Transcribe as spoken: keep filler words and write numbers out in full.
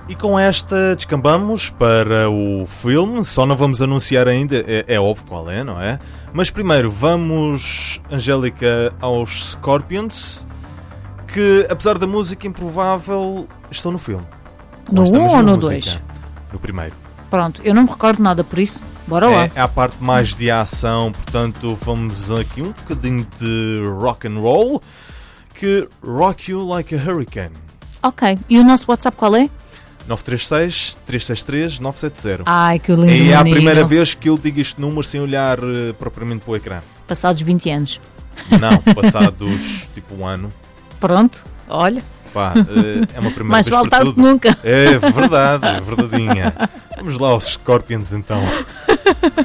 E com esta descambamos para o filme. Só não vamos anunciar ainda, é, é óbvio qual é, não é? Mas primeiro vamos, Angélica, aos Scorpions, que apesar da música improvável, estão no filme. No um ou no dois? No primeiro. Pronto, eu não me recordo nada por isso. Bora lá. É, é a parte mais de ação, portanto vamos aqui um bocadinho de rock and roll, que Rock You Like a Hurricane. Ok, e o nosso WhatsApp qual é? nove três seis, três seis três, nove sete zero. Ai, que lindo. E é a menino. primeira vez que eu digo este número sem olhar uh, propriamente para o ecrã. Passados vinte anos. Não, passados tipo um ano. Pronto, olha. Pá, uh, é uma primeira Mais vez vale para tarde tudo. que nunca. É verdade, é verdadeinha. Vamos lá aos Scorpions então.